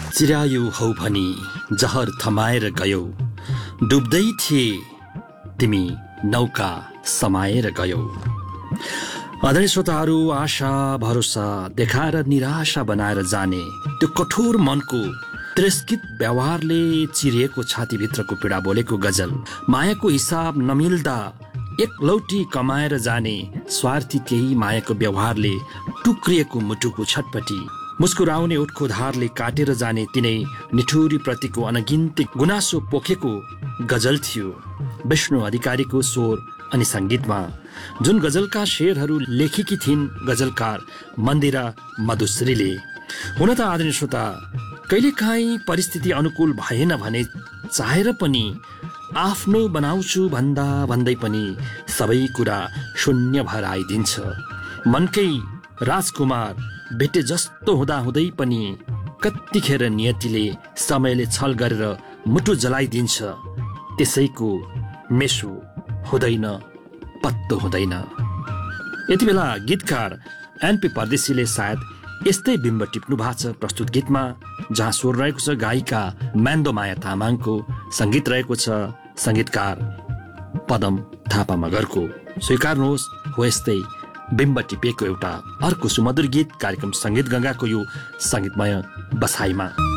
चिरायु हौ भनी जहर थमाएर गयौ, डुब्दै थिए तिमी नौका समाएर गयौ। आदरणीय श्रोताहरू, आशा भरोसा देखाएर निराशा बनाएर जाने त्यो कठोर मनको तिरस्कृत व्यवहारले चिरिएको छातीभित्रको पीडा बोलेको गजल। मायाको हिसाब नमिल्दा एकलौटी कमाएर जाने स्वार्थी त्यही मायाको व्यवहारले टुक्रिएको मुटुको छटपटी, मुस्कुराउने उठको धारले काटेर जाने तिनै निठुरी प्रतिको अनगिन्ती गुनासो पोखेको गजल थियो विष्णु अधिकारीको स्वर अनि सङ्गीतमा। जुन गजलका शेरहरू लेखेकी थिइन् गजलकार मन्दिरा मधुश्रीले। हुन त आदरणीय श्रोता, कहिलेकाहीँ परिस्थिति अनुकूल भएन भने चाहेर पनि आफ्नो बनाउँछु भन्दा भन्दै पनि सबै कुरा शून्य भएर आइदिन्छ। मनकै राजकुमार भेटे जस्तो हुँदा हुँदै पनि कतिखेर नियतिले समयले छल गरेर मुटु जलाइदिन्छ। त्यसैको मेसो हुँदैन, पत्तो हुँदैन। यति बेला गीतकार एनपी परदेशीले सायद यस्तै बिम्ब टिप्नु भएको छ प्रस्तुत गीतमा, जहाँ स्वर रहेको छ गायिका म्यान्दोमाया तामाङको, सङ्गीत रहेको छ सङ्गीतकार पदम थापा मगरको। स्वीकार्नुहोस्, हो यस्तै बिम्ब टिपेको एउटा अर्को सुमधुर गीत कार्यक्रम सङ्गीत गङ्गाको यो सङ्गीतमय बसाइमा।